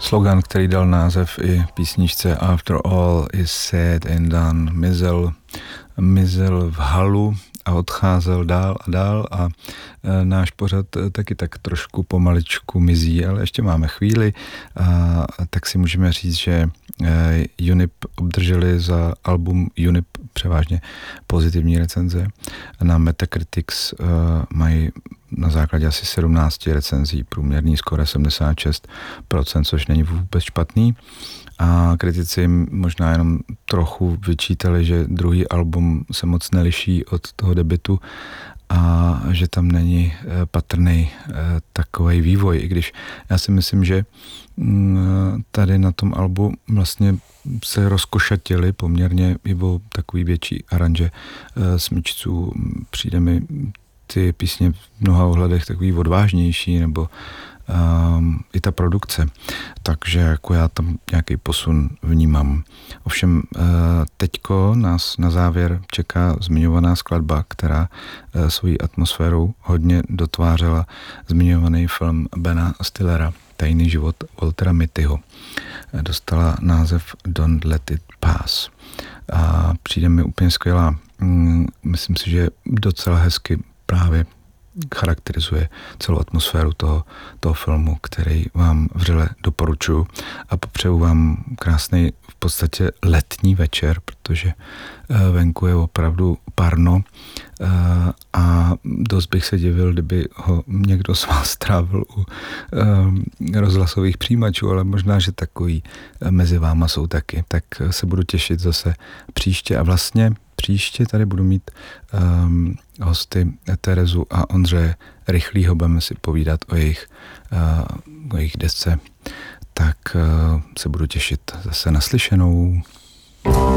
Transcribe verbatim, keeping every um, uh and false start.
Slogan, který dal název i písničce After all is said and done, mizel, mizel v halu a odcházel dál a dál a e, náš pořad taky tak trošku pomaličku mizí, ale ještě máme chvíli, a, a tak si můžeme říct, že e, Unip obdrželi za album Unip převážně pozitivní recenze. Na Metacritics e, mají na základě asi sedmnáct recenzí průměrný skoro sedmdesát šest procent, což není vůbec špatný. A kritici jim možná jenom trochu vyčítali, že druhý album se moc neliší od toho debutu a že tam není patrný takovej vývoj, i když já si myslím, že tady na tom albu vlastně se rozkošatili poměrně i o takový větší aranže smyčců. Přijde mi ty písně v mnoha ohledech takový odvážnější, nebo um, i ta produkce. Takže jako já tam nějaký posun vnímám. Ovšem uh, teďko nás na závěr čeká zmiňovaná skladba, která uh, svojí atmosférou hodně dotvářela zmiňovaný film Bena Stillera Tajný život Waltera Mittyho. Dostala název Don't Let It Pass. A přijde mi úplně skvělá. Mm, myslím si, že docela hezky právě charakterizuje celou atmosféru toho, toho filmu, který vám vřele doporučuji a popřeju vám krásný v podstatě letní večer, protože venku je opravdu parno a dost bych se divil, kdyby ho někdo z vás strávil u rozhlasových přijímačů, ale možná, že takový mezi váma jsou taky. Tak se budu těšit zase příště a vlastně příště tady budu mít um, hosty Terezu a Ondřeje Rychlýho, budeme si povídat o jejich, uh, o jejich desce, tak uh, se budu těšit zase naslyšenou.